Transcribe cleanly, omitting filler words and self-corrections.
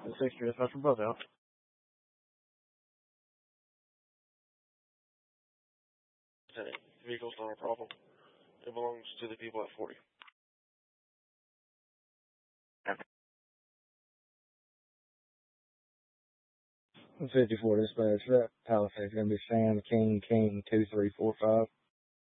6 years, that's for both out. The vehicle's not a problem. It belongs to the people at 40. 54 dispatch. That Palisades is going to be Sam King 2345.